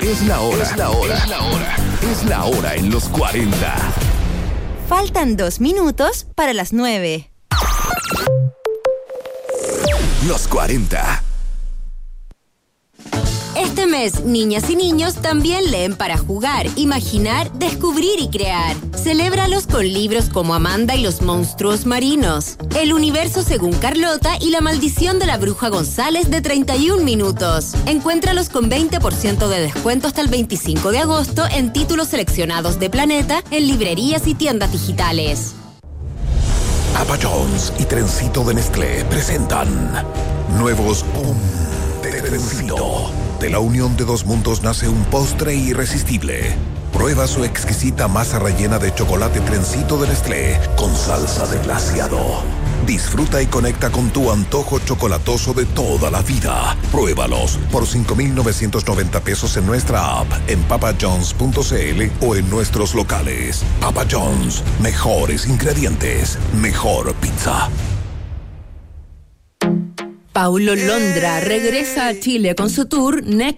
Es la hora en los 40. Faltan 2 minutos para las 9. Los 40. Este mes, niñas y niños también leen para jugar, imaginar, descubrir y crear. Celébralos con libros como Amanda y los monstruos marinos, El universo según Carlota y La maldición de la bruja González de 31 minutos. Encuéntralos con 20% de descuento hasta el 25 de agosto en títulos seleccionados de Planeta, en librerías y tiendas digitales. Papa John's y Trencito de Nestlé presentan nuevos de Trencito. De la unión de dos mundos nace un postre irresistible. Prueba su exquisita masa rellena de chocolate Trencito de Nestlé con salsa de glaseado. Disfruta y conecta con tu antojo chocolatoso de toda la vida. Pruébalos por 5,990 pesos en nuestra app, en papajohns.cl o en nuestros locales. Papa John's, mejores ingredientes, mejor pizza. Paulo Londra regresa a Chile con su tour Next